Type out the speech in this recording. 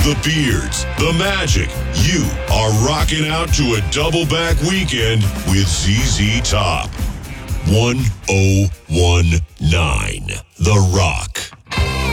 the beards, the magic. You are rocking out to a double back weekend with ZZ Top. 1019 The Rock.